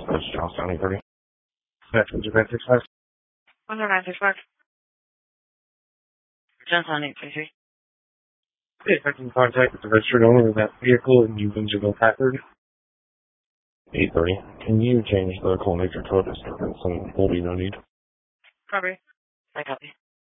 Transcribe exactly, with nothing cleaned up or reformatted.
That's Charlestown eight thirty. That's nine six five. one zero nine six five. Charlestown eight thirty. If I can contact the registered owner of that vehicle and you can go Packard. eight thirty. Can you change the call nature code to something will be no need? Probably. I copy.